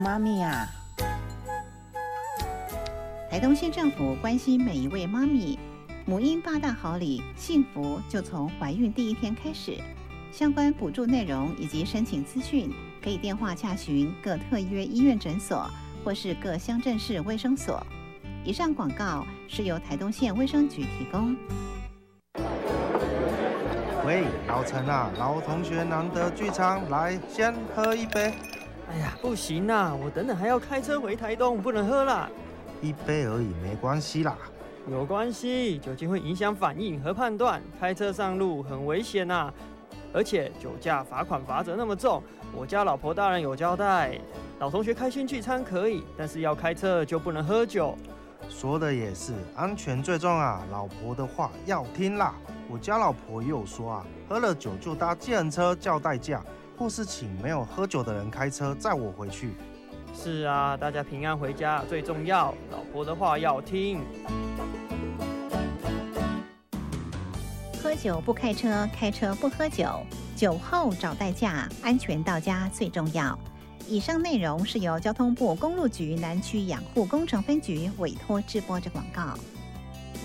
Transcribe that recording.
妈咪呀！台东县政府关心每一位妈咪，母婴8大好礼，幸福就从怀孕第一天开始。相关补助内容以及申请资讯，可以电话洽询各特约医院诊所或是各乡镇市卫生所。以上广告是由台东县卫生局提供。 喂，老陈啊，老同学难得聚餐，来先喝一杯。 哎呀，不行啦，我等等还要开车回台东，不能喝啦。 一杯而已，没关系啦。 有关系，酒精会影响反应和判断，开车上路很危险呐。而且酒驾罚款罚则那么重，我家老婆大人有交代，老同学开心聚餐可以，但是要开车就不能喝酒。 说的也是，安全最重啊，老婆的话要听啦。我家老婆也有说啊，喝了酒就搭计程车叫代驾，或是请没有喝酒的人开车载我回去。 是啊，大家平安回家最重要，老婆的话要听。 喝酒不开车，开车不喝酒，酒后找代驾，安全到家最重要。以上内容是由交通部公路局南区养护工程分局委托制播之广告。